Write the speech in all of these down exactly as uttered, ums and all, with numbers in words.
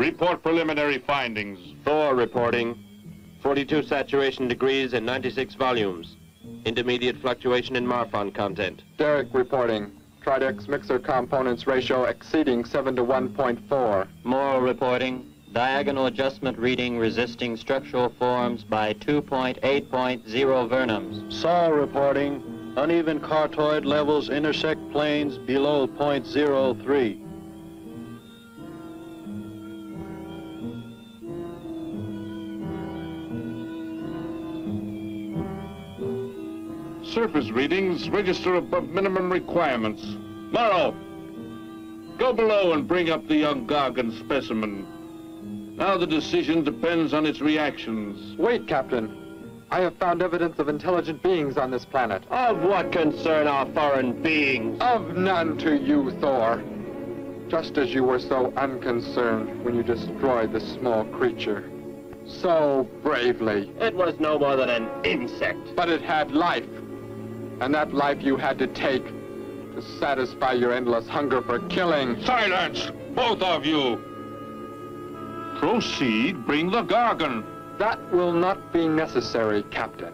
Report preliminary findings. Thor reporting. forty-two saturation degrees and ninety-six volumes. Intermediate fluctuation in Marfan content. Derek reporting. Tridex mixer components ratio exceeding seven to one point four. Morrow reporting. Diagonal adjustment reading resisting structural forms by two point eight point zero vernums. Saul reporting. Uneven cartoid levels intersect planes below point zero three. Surface readings register above minimum requirements. Morrow, go below and bring up the young Gargan specimen. Now the decision depends on its reactions. Wait, Captain. I have found evidence of intelligent beings on this planet. Of what concern are foreign beings? Of none to you, Thor. Just as you were so unconcerned when you destroyed the small creature. So bravely. It was no more than an insect. But it had life. And that life you had to take to satisfy your endless hunger for killing. Silence, both of you. Proceed, bring the Gargan. That will not be necessary, Captain.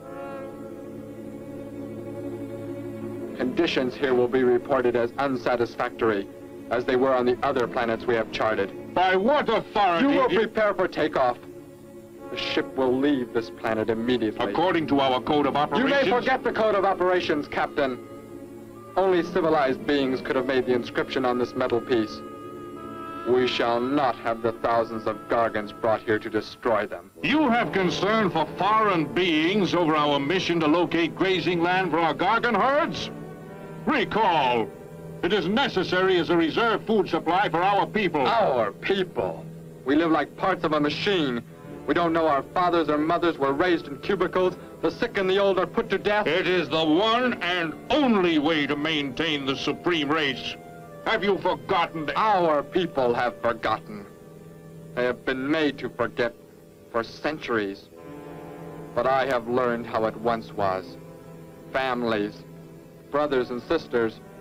Conditions here will be reported as unsatisfactory, as they were on the other planets we have charted. By what authority? You will prepare for takeoff. The ship will leave this planet immediately. According to our code of operations? You may forget the code of operations, Captain. Only civilized beings could have made the inscription on this metal piece. We shall not have the thousands of Gargans brought here to destroy them. You have concern for foreign beings over our mission to locate grazing land for our Gargan herds? Recall, it is necessary as a reserve food supply for our people. Our people? We live like parts of a machine. We don't know our fathers or mothers were raised in cubicles. The sick and the old are put to death. It is the one and only way to maintain the supreme race. Have you forgotten that? Our people have forgotten. They have been made to forget for centuries. But I have learned how it once was. Families, brothers and sisters,